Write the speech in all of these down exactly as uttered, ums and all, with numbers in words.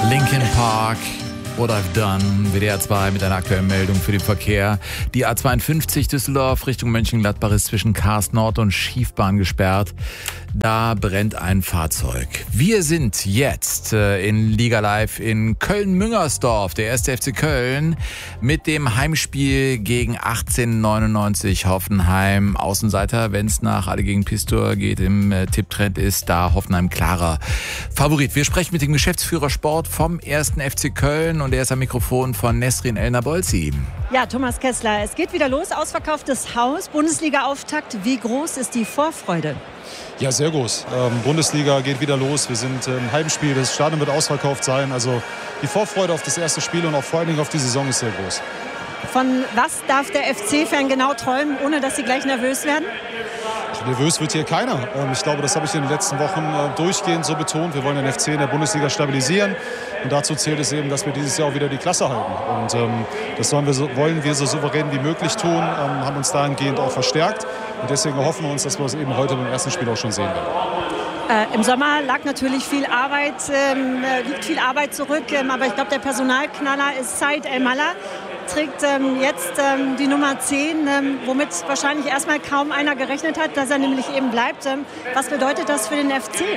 Linkin Park, What I've Done, W D R zwei mit einer aktuellen Meldung für den Verkehr. Die A zweiundfünfzig Düsseldorf Richtung Mönchengladbach ist zwischen Karst Nord und Schiefbahn gesperrt. Da brennt ein Fahrzeug. Wir sind jetzt äh, in Liga Live in Köln-Müngersdorf, der erste F C Köln, mit dem Heimspiel gegen achtzehnhundertneunundneunzig Hoffenheim. Außenseiter, wenn es nach Alle gegen Pistor geht, im äh, Tipptrend ist da Hoffenheim klarer Favorit. Wir sprechen mit dem Geschäftsführer Sport vom ersten F C Köln und er ist am Mikrofon von Nesrin El-Nabolzi. Ja, Thomas Kessler, es geht wieder los, ausverkauftes Haus, Bundesliga-Auftakt. Wie groß ist die Vorfreude? Ja, sehr groß. Ähm, Bundesliga geht wieder los. Wir sind im Heimspiel. Das Stadion wird ausverkauft sein. Also die Vorfreude auf das erste Spiel und auch vor allen Dingen auf die Saison ist sehr groß. Von was darf der F C-Fan genau träumen, ohne dass sie gleich nervös werden? Nervös wird hier keiner. Ähm, ich glaube, das habe ich in den letzten Wochen äh, durchgehend so betont. Wir wollen den F C in der Bundesliga stabilisieren. Und dazu zählt es eben, dass wir dieses Jahr auch wieder die Klasse halten. Und ähm, das sollen wir so, wollen wir so souverän wie möglich tun, ähm, haben uns dahingehend auch verstärkt. Und deswegen hoffen wir uns, dass wir es eben heute beim ersten Spiel auch schon sehen werden. Äh, Im Sommer lag natürlich viel Arbeit, ähm, liegt viel Arbeit zurück. Ähm, aber ich glaube, der Personalknaller ist Said El-Mallah. Trägt ähm, jetzt ähm, die Nummer zehn, ähm, womit wahrscheinlich erstmal kaum einer gerechnet hat, dass er nämlich eben bleibt. Ähm, was bedeutet das für den F C?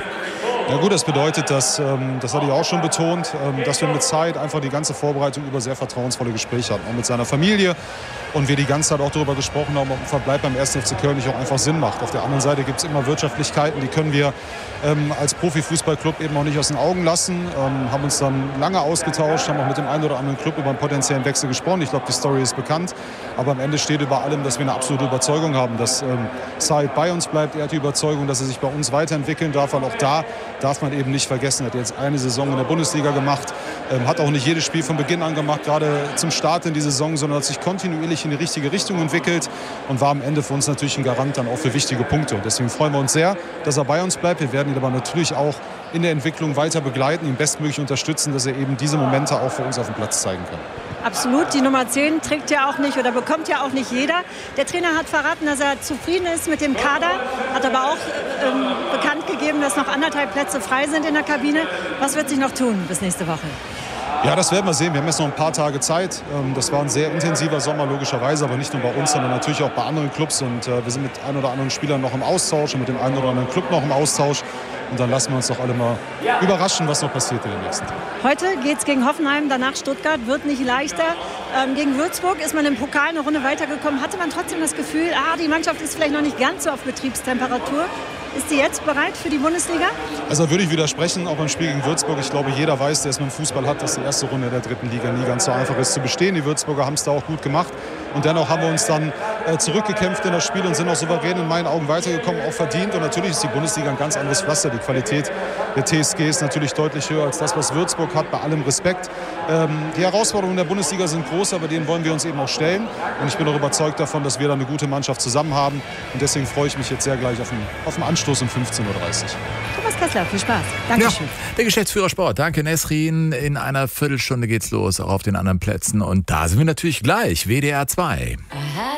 Ja gut, das bedeutet, dass, ähm, das hatte ich auch schon betont, ähm, dass wir mit Zeit einfach die ganze Vorbereitung über sehr vertrauensvolle Gespräche hatten, auch mit seiner Familie. Und wir die ganze Zeit auch darüber gesprochen haben, ob ein Verbleib beim ersten F C Köln nicht auch einfach Sinn macht. Auf der anderen Seite gibt es immer Wirtschaftlichkeiten, die können wir ähm, als Profifußballclub eben auch nicht aus den Augen lassen. Ähm, haben uns dann lange ausgetauscht, haben auch mit dem einen oder anderen Club über einen potenziellen Wechsel gesprochen. Ich glaube, die Story ist bekannt. Aber am Ende steht über allem, dass wir eine absolute Überzeugung haben, dass ähm, Said bei uns bleibt. Er hat die Überzeugung, dass er sich bei uns weiterentwickeln darf, weil auch da darf man eben nicht vergessen, er hat jetzt eine Saison in der Bundesliga gemacht, ähm, hat auch nicht jedes Spiel von Beginn an gemacht, gerade zum Start in die Saison, sondern hat sich kontinuierlich in die richtige Richtung entwickelt und war am Ende für uns natürlich ein Garant dann auch für wichtige Punkte. Und deswegen freuen wir uns sehr, dass er bei uns bleibt. Wir werden ihn aber natürlich auch in der Entwicklung weiter begleiten, ihn bestmöglich unterstützen, dass er eben diese Momente auch für uns auf dem Platz zeigen kann. Absolut, die Nummer zehn trägt ja auch nicht oder bekommt ja auch nicht jeder. Der Trainer hat verraten, dass er zufrieden ist mit dem Kader, hat aber auch ähm, bekannt gegeben, dass noch anderthalb Plätze frei sind in der Kabine. Was wird sich noch tun bis nächste Woche? Ja, das werden wir sehen. Wir haben jetzt noch ein paar Tage Zeit. Das war ein sehr intensiver Sommer, logischerweise, aber nicht nur bei uns, sondern natürlich auch bei anderen Clubs. Und wir sind mit ein oder anderen Spielern noch im Austausch und mit dem einen oder anderen Club noch im Austausch. Und dann lassen wir uns doch alle mal überraschen, was noch passiert in den nächsten Tagen. Heute geht es gegen Hoffenheim, danach Stuttgart, wird nicht leichter. Ähm, gegen Würzburg ist man im Pokal eine Runde weitergekommen. Hatte man trotzdem das Gefühl, ah, die Mannschaft ist vielleicht noch nicht ganz so auf Betriebstemperatur. Ist sie jetzt bereit für die Bundesliga? Also da würde ich widersprechen, auch beim Spiel gegen Würzburg. Ich glaube, jeder weiß, der es mit dem Fußball hat, dass die erste Runde der dritten Liga nie ganz so einfach ist zu bestehen. Die Würzburger haben es da auch gut gemacht. Und dennoch haben wir uns dann äh, zurückgekämpft in das Spiel und sind auch souverän in meinen Augen weitergekommen, auch verdient. Und natürlich ist die Bundesliga ein ganz anderes Pflaster. Die Qualität der T S G ist natürlich deutlich höher als das, was Würzburg hat, bei allem Respekt. Ähm, die Herausforderungen der Bundesliga sind groß, aber denen wollen wir uns eben auch stellen. Und ich bin auch überzeugt davon, dass wir da eine gute Mannschaft zusammen haben. Und deswegen freue ich mich jetzt sehr gleich auf den, auf den Anstoß um fünfzehn Uhr dreißig. Thomas Kessler, viel Spaß. Dankeschön. Ja, der Geschäftsführer Sport. Danke, Nesrin. In einer Viertelstunde geht's los, auch auf den anderen Plätzen. Und da sind wir natürlich gleich. W D R zwei.